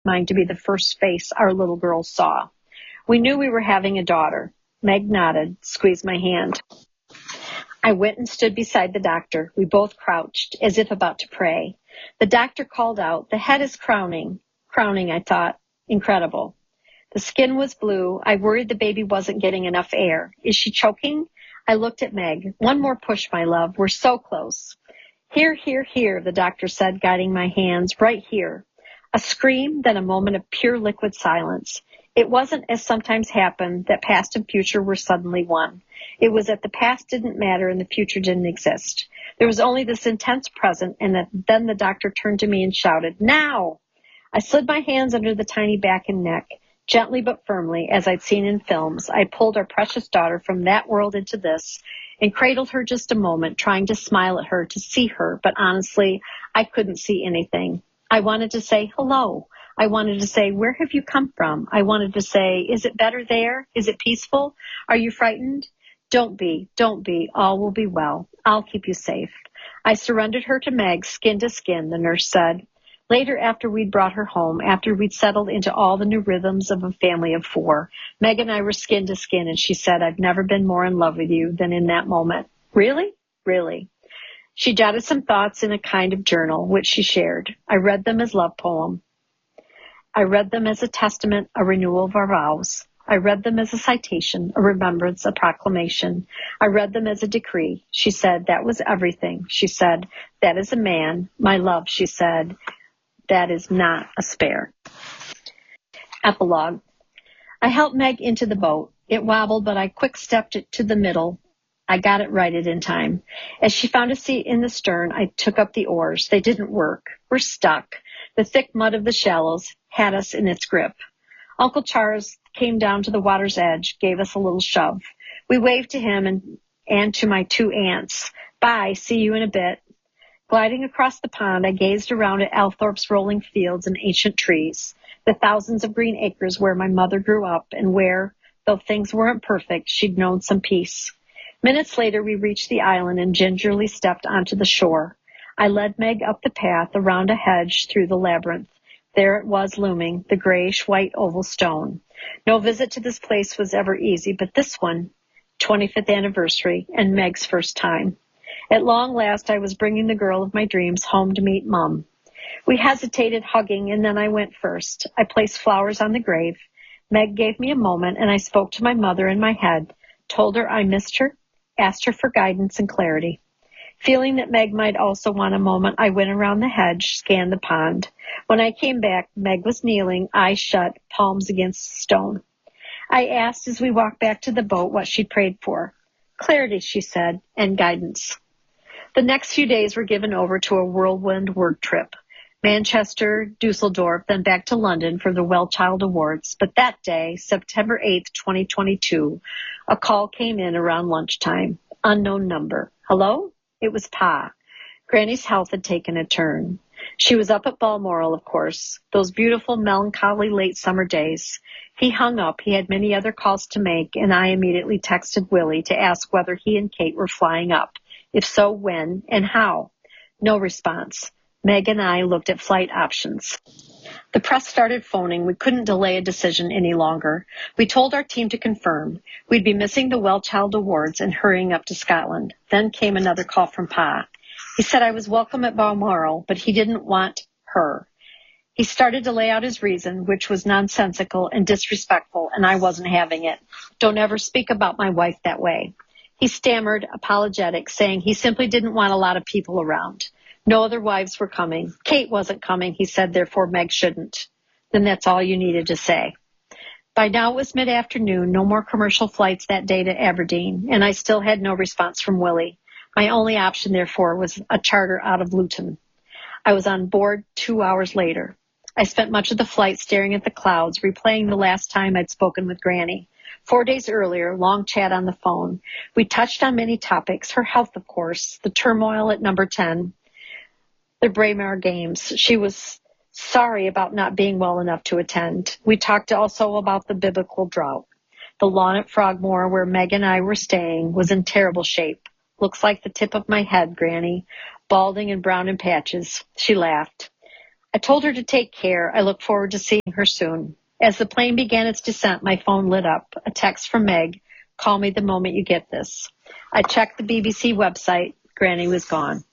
mind to be the first face our little girl saw. We knew we were having a daughter. Meg nodded, squeezed my hand. I went and stood beside the doctor. We both crouched, as if about to pray. The doctor called out, "The head is crowning." Crowning, I thought. Incredible. The skin was blue. I worried the baby wasn't getting enough air. Is she choking? I looked at Meg. "One more push, my love. We're so close." "Here, here, here," the doctor said, guiding my hands. "Right here." A scream, then a moment of pure liquid silence. It wasn't, as sometimes happened, that past and future were suddenly one. It was that the past didn't matter and the future didn't exist. There was only this intense present, and then the doctor turned to me and shouted, "Now!" I slid my hands under the tiny back and neck. Gently but firmly, as I'd seen in films, I pulled our precious daughter from that world into this and cradled her just a moment, trying to smile at her, to see her, but honestly, I couldn't see anything. I wanted to say, "Hello." I wanted to say, "Where have you come from?" I wanted to say, "Is it better there? Is it peaceful? Are you frightened?" Don't be. All will be well. I'll keep you safe." I surrendered her to Meg, skin to skin, the nurse said. Later, after we'd brought her home, after we'd settled into all the new rhythms of a family of 4, Meg and I were skin to skin, and she said, "I've never been more in love with you than in that moment." Really? Really. She jotted some thoughts in a kind of journal, which she shared. I read them as love poem. I read them as a testament, a renewal of our vows. I read them as a citation, a remembrance, a proclamation. I read them as a decree. She said, "That was everything." She said, "That is a man. My love," she said, "that is not a spare." Epilogue. I helped Meg into the boat. It wobbled, but I quick-stepped it to the middle. I got it righted in time. As she found a seat in the stern, I took up the oars. They didn't work. We're stuck. The thick mud of the shallows had us in its grip. Uncle Charles came down to the water's edge, gave us a little shove. We waved to him and to my 2 aunts. "Bye, see you in a bit." Gliding across the pond, I gazed around at Althorp's rolling fields and ancient trees, the thousands of green acres where my mother grew up and where, though things weren't perfect, she'd known some peace. Minutes later, we reached the island and gingerly stepped onto the shore. I led Meg up the path, around a hedge, through the labyrinth. There it was looming, the grayish-white oval stone. No visit to this place was ever easy, but this one, 25th anniversary, and Meg's first time. At long last, I was bringing the girl of my dreams home to meet Mum. We hesitated, hugging, and then I went first. I placed flowers on the grave. Meg gave me a moment, and I spoke to my mother in my head, told her I missed her, asked her for guidance and clarity. Feeling that Meg might also want a moment, I went around the hedge, scanned the pond. When I came back, Meg was kneeling, eyes shut, palms against the stone. I asked as we walked back to the boat what she prayed for. "Clarity," she said, "and guidance." The next few days were given over to a whirlwind work trip. Manchester, Dusseldorf, then back to London for the Wellchild Awards. But that day, September 8th, 2022, a call came in around lunchtime. Unknown number. Hello? It was Pa. Granny's health had taken a turn. She was up at Balmoral, of course, those beautiful, melancholy late summer days. He hung up. He had many other calls to make, and I immediately texted Willie to ask whether he and Kate were flying up. If so, when and how? No response. Meg and I looked at flight options. The press started phoning. We couldn't delay a decision any longer. We told our team to confirm. We'd be missing the Wellchild Awards and hurrying up to Scotland. Then came another call from Pa. He said I was welcome at Balmoral, but he didn't want her. He started to lay out his reason, which was nonsensical and disrespectful, and I wasn't having it. "Don't ever speak about my wife that way." He stammered, apologetic, saying he simply didn't want a lot of people around. No other wives were coming. Kate wasn't coming, he said, therefore Meg shouldn't. Then that's all you needed to say. By now it was mid-afternoon, no more commercial flights that day to Aberdeen, and I still had no response from Willie. My only option, therefore, was a charter out of Luton. I was on board 2 hours later. I spent much of the flight staring at the clouds, replaying the last time I'd spoken with Granny. 4 days earlier, long chat on the phone. We touched on many topics, her health, of course, the turmoil at number 10, the Braemar Games. She was sorry about not being well enough to attend. We talked also about the biblical drought. The lawn at Frogmore, where Meg and I were staying, was in terrible shape. "Looks like the tip of my head, Granny. Balding and brown in patches." She laughed. I told her to take care. I look forward to seeing her soon. As the plane began its descent, my phone lit up. A text from Meg. Call me the moment you get this. I checked the BBC website. Granny was gone.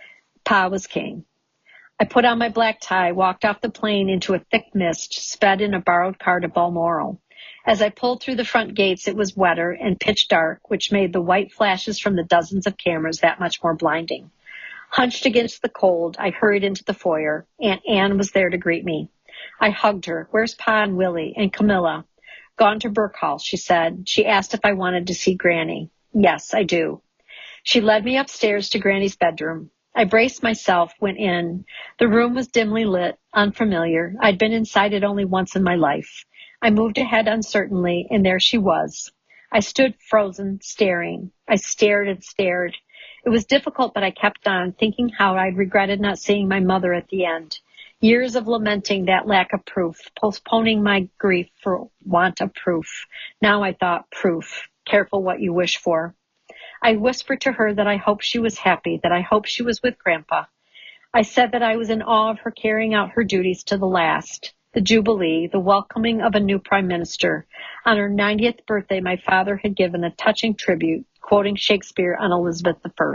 Pa was king. I put on my black tie, walked off the plane into a thick mist, sped in a borrowed car to Balmoral. As I pulled through the front gates, it was wetter and pitch dark, which made the white flashes from the dozens of cameras that much more blinding. Hunched against the cold, I hurried into the foyer. Aunt Anne was there to greet me. I hugged her. Where's Pa and Willie and Camilla? Gone to Birkhall, she said. She asked if I wanted to see Granny. Yes, I do. She led me upstairs to Granny's bedroom. I braced myself, went in. The room was dimly lit, unfamiliar. I'd been inside it only once in my life. I moved ahead uncertainly, and there she was. I stood frozen, staring. I stared and stared. It was difficult, but I kept on, thinking how I'd regretted not seeing my mother at the end. Years of lamenting that lack of proof, postponing my grief for want of proof. Now I thought, proof. Careful what you wish for. I whispered to her that I hoped she was happy, that I hoped she was with Grandpa. I said that I was in awe of her carrying out her duties to the last. The Jubilee, the welcoming of a new Prime Minister. On her 90th birthday, my father had given a touching tribute, quoting Shakespeare on Elizabeth I.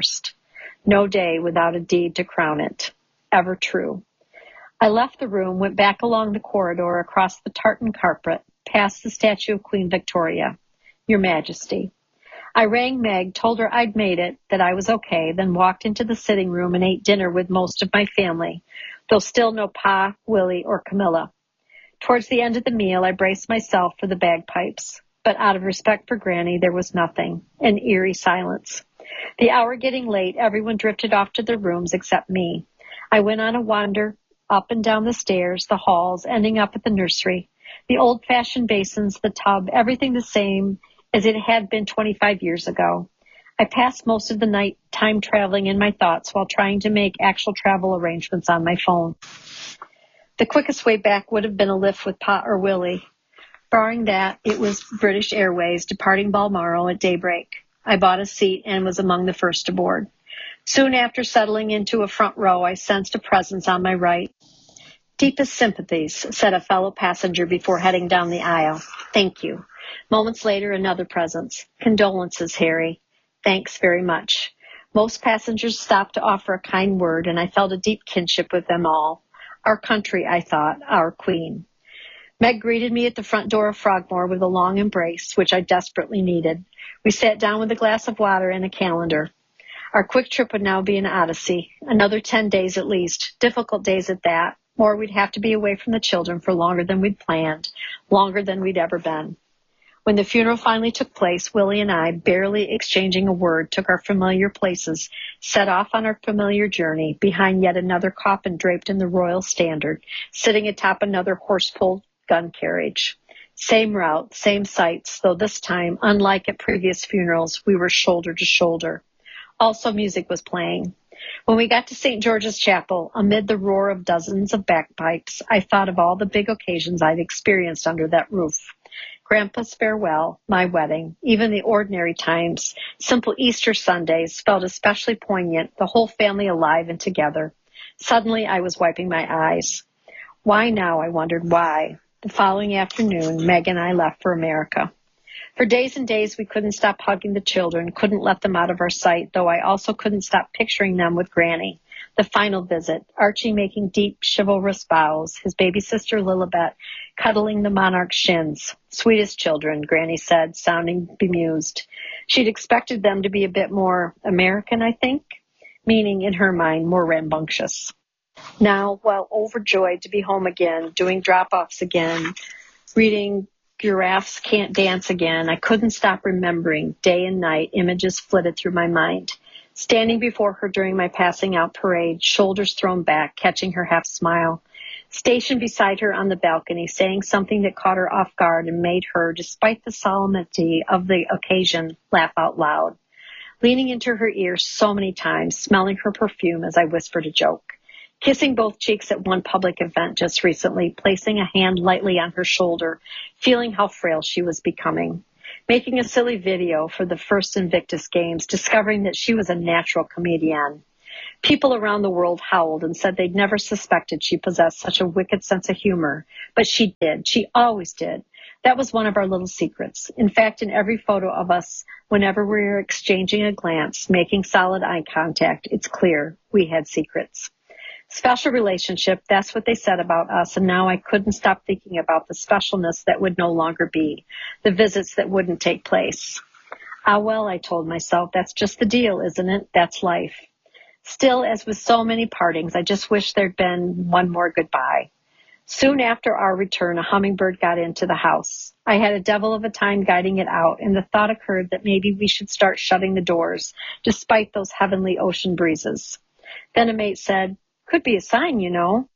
No day without a deed to crown it. Ever true. I left the room, went back along the corridor, across the tartan carpet, past the statue of Queen Victoria. Your Majesty. I rang Meg, told her I'd made it, that I was okay, then walked into the sitting room and ate dinner with most of my family, though still no Pa, Willie, or Camilla. Towards the end of the meal, I braced myself for the bagpipes, but out of respect for Granny, there was nothing, an eerie silence. The hour getting late, everyone drifted off to their rooms except me. I went on a wander up and down the stairs, the halls, ending up at the nursery. The old-fashioned basins, the tub, everything the same as it had been 25 years ago. I passed most of the night time traveling in my thoughts while trying to make actual travel arrangements on my phone. The quickest way back would have been a lift with Pa or Willie. Barring that, it was British Airways departing Balmoral at daybreak. I bought a seat and was among the first aboard. Soon after settling into a front row, I sensed a presence on my right. Deepest sympathies, said a fellow passenger before heading down the aisle. Thank you. Moments later, another presence. Condolences, Harry. Thanks very much. Most passengers stopped to offer a kind word, and I felt a deep kinship with them all. Our country, I thought, our queen. Meg greeted me at the front door of Frogmore with a long embrace, which I desperately needed. We sat down with a glass of water and a calendar. Our quick trip would now be an odyssey. Another 10 days at least. Difficult days at that. Or we'd have to be away from the children for longer than we'd planned. Longer than we'd ever been. When the funeral finally took place, Willie and I, barely exchanging a word, took our familiar places, set off on our familiar journey, behind yet another coffin draped in the royal standard, sitting atop another horse-pulled gun carriage. Same route, same sights, though this time, unlike at previous funerals, we were shoulder to shoulder. Also, music was playing. When we got to St. George's Chapel, amid the roar of dozens of bagpipes, I thought of all the big occasions I'd experienced under that roof. Grandpa's farewell, my wedding, even the ordinary times, simple Easter Sundays felt especially poignant, the whole family alive and together. Suddenly, I was wiping my eyes. Why now, I wondered why. The following afternoon, Meg and I left for America. For days and days, we couldn't stop hugging the children, couldn't let them out of our sight, though I also couldn't stop picturing them with Granny. The final visit, Archie making deep, chivalrous bows, his baby sister Lilibet cuddling the monarch's shins. Sweetest children, Granny said, sounding bemused. She'd expected them to be a bit more American, I think, meaning, in her mind, more rambunctious. Now, while overjoyed to be home again, doing drop-offs again, reading Giraffes Can't Dance again, I couldn't stop remembering, day and night, images flitted through my mind. Standing before her during my passing out parade, shoulders thrown back, catching her half smile. Stationed beside her on the balcony, saying something that caught her off guard and made her, despite the solemnity of the occasion, laugh out loud. Leaning into her ear so many times, smelling her perfume as I whispered a joke. Kissing both cheeks at one public event just recently, placing a hand lightly on her shoulder, feeling how frail she was becoming. Making a silly video for the first Invictus Games, discovering that she was a natural comedian. People around the world howled and said they'd never suspected she possessed such a wicked sense of humor. But she did. She always did. That was one of our little secrets. In fact, in every photo of us, whenever we were exchanging a glance, making solid eye contact, it's clear we had secrets. Special relationship, that's what they said about us, and now I couldn't stop thinking about the specialness that would no longer be, the visits that wouldn't take place. Ah, well, I told myself, that's just the deal, isn't it? That's life. Still, as with so many partings, I just wish there'd been one more goodbye. Soon after our return, a hummingbird got into the house. I had a devil of a time guiding it out, and the thought occurred that maybe we should start shutting the doors, despite those heavenly ocean breezes. Then a mate said, "Could be a sign, you know."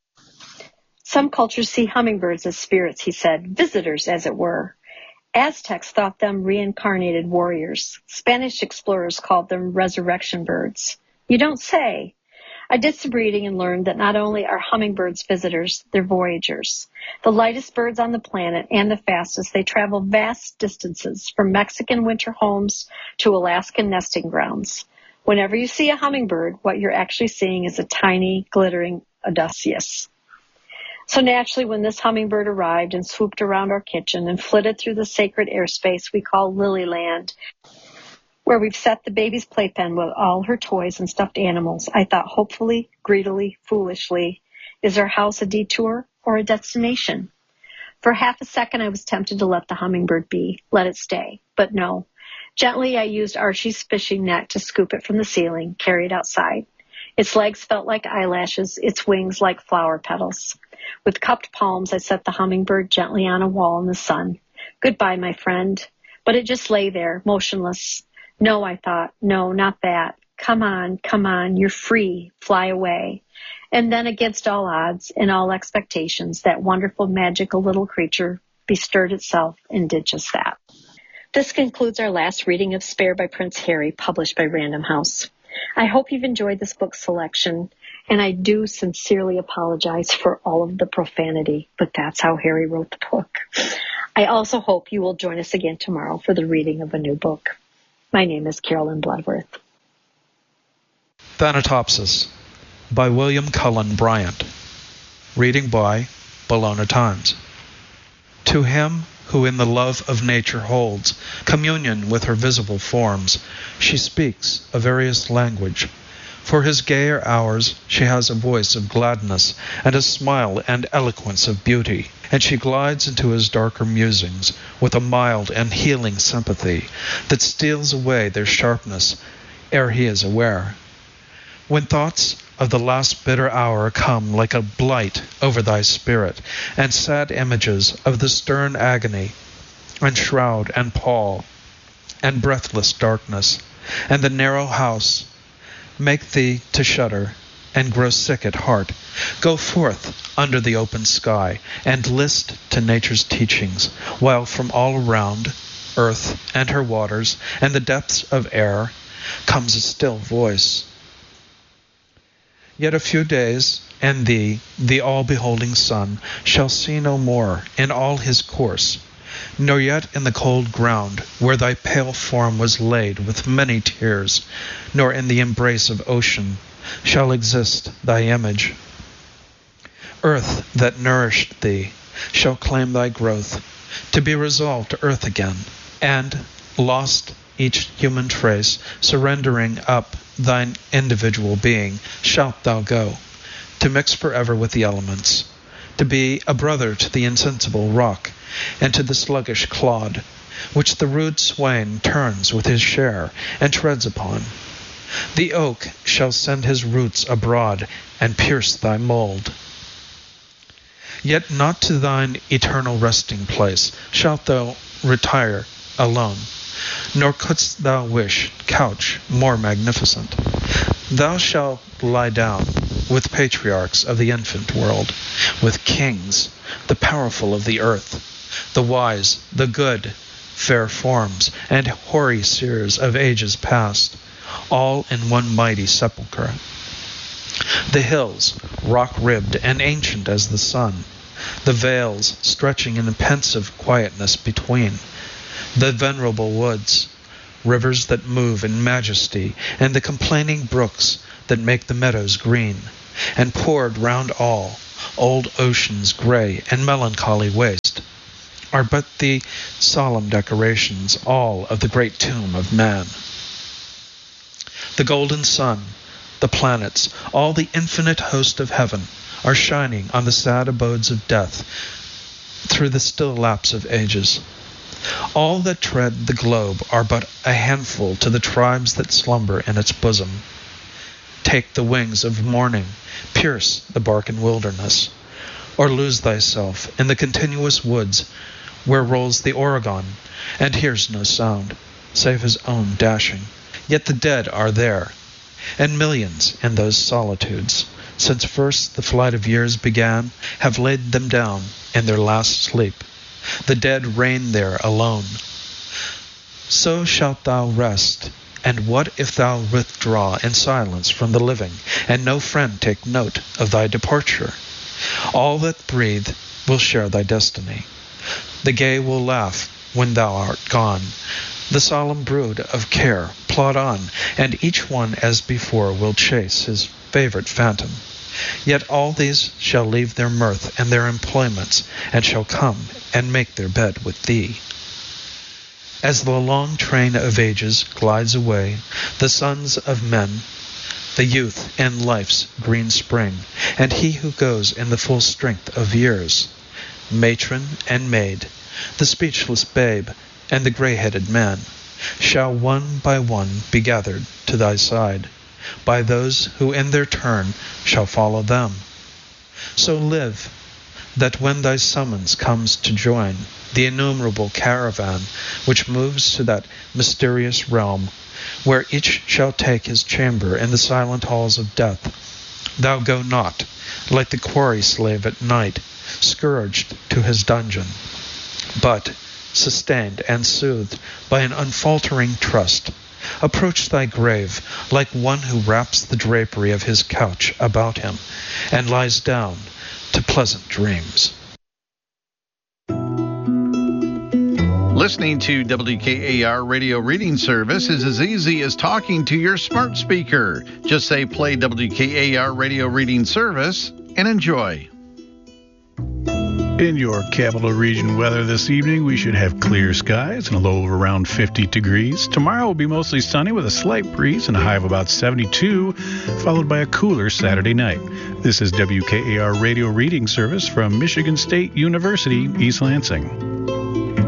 Some cultures see hummingbirds as spirits, he said, visitors, as it were. Aztecs thought them reincarnated warriors. Spanish explorers called them resurrection birds. You don't say. I did some reading and learned that not only are hummingbirds visitors, they're voyagers. The lightest birds on the planet and the fastest, they travel vast distances from Mexican winter homes to Alaskan nesting grounds. Whenever you see a hummingbird, what you're actually seeing is a tiny, glittering Odysseus. So naturally, when this hummingbird arrived and swooped around our kitchen and flitted through the sacred airspace we call Lilyland, where we've set the baby's playpen with all her toys and stuffed animals, I thought hopefully, greedily, foolishly, is our house a detour or a destination? For half a second, I was tempted to let the hummingbird be, let it stay, but no. Gently, I used Archie's fishing net to scoop it from the ceiling, carry it outside. Its legs felt like eyelashes, its wings like flower petals. With cupped palms, I set the hummingbird gently on a wall in the sun. Goodbye, my friend. But it just lay there, motionless. No, I thought, no, not that. Come on, you're free, fly away. And then against all odds and all expectations, that wonderful, magical little creature bestirred itself and did just that. This concludes our last reading of Spare by Prince Harry, published by Random House. I hope you've enjoyed this book selection, and I do sincerely apologize for all of the profanity, but that's how Harry wrote the book. I also hope you will join us again tomorrow for the reading of a new book. My name is Carolyn Bloodworth. Thanatopsis by William Cullen Bryant. Reading by Bologna Times. To him who in the love of nature holds communion with her visible forms, she speaks a various language. For his gayer hours she has a voice of gladness, and a smile and eloquence of beauty, and she glides into his darker musings with a mild and healing sympathy that steals away their sharpness ere he is aware. When thoughts of the last bitter hour come like a blight over thy spirit, and sad images of the stern agony, and shroud and pall, and breathless darkness, and the narrow house, make thee to shudder and grow sick at heart, go forth under the open sky, and list to nature's teachings, while from all around, earth and her waters, and the depths of air, comes a still voice. Yet a few days, and thee, the all-beholding sun, shall see no more in all his course, nor yet in the cold ground where thy pale form was laid with many tears, nor in the embrace of ocean shall exist thy image. Earth that nourished thee shall claim thy growth, to be resolved to earth again, and, lost each human trace, surrendering up thine individual being, shalt thou go, to mix forever with the elements, to be a brother to the insensible rock, and to the sluggish clod, which the rude swain turns with his share, and treads upon. The oak shall send his roots abroad, and pierce thy mould. Yet not to thine eternal resting place shalt thou retire alone, nor couldst thou wish couch more magnificent. Thou shalt lie down with patriarchs of the infant world, with kings, the powerful of the earth, the wise, the good, fair forms, and hoary seers of ages past, all in one mighty sepulchre. The hills, rock-ribbed and ancient as the sun, the vales stretching in pensive quietness between, the venerable woods, rivers that move in majesty, and the complaining brooks that make the meadows green, and poured round all, old ocean's gray and melancholy waste, are but the solemn decorations all of the great tomb of man. The golden sun, the planets, all the infinite host of heaven are shining on the sad abodes of death through the still lapse of ages. All that tread the globe are but a handful to the tribes that slumber in its bosom. Take the wings of morning, pierce the Barcan wilderness, or lose thyself in the continuous woods where rolls the Oregon, and hears no sound, save his own dashing. Yet the dead are there, and millions in those solitudes, since first the flight of years began, have laid them down in their last sleep. The dead reign there alone. So shalt thou rest, and what if thou withdraw in silence from the living, and no friend take note of thy departure? All that breathe will share thy destiny. The gay will laugh when thou art gone. The solemn brood of care plod on, and each one as before will chase his favorite phantom. Yet all these shall leave their mirth and their employments, and shall come and make their bed with thee. As the long train of ages glides away, the sons of men, the youth in life's green spring, and he who goes in the full strength of years, matron and maid, the speechless babe, and the gray-headed man, shall one by one be gathered to thy side, by those who in their turn shall follow them. So live, that when thy summons comes to join the innumerable caravan which moves to that mysterious realm, where each shall take his chamber in the silent halls of death, thou go not, like the quarry slave at night, scourged to his dungeon, but, sustained and soothed by an unfaltering trust, approach thy grave like one who wraps the drapery of his couch about him and lies down to pleasant dreams. Listening to WKAR Radio Reading Service is as easy as talking to your smart speaker. Just say play WKAR Radio Reading Service and enjoy. In your capital region weather this evening, we should have clear skies and a low of around 50 degrees. Tomorrow will be mostly sunny with a slight breeze and a high of about 72, followed by a cooler Saturday night. This is WKAR Radio Reading Service from Michigan State University, East Lansing.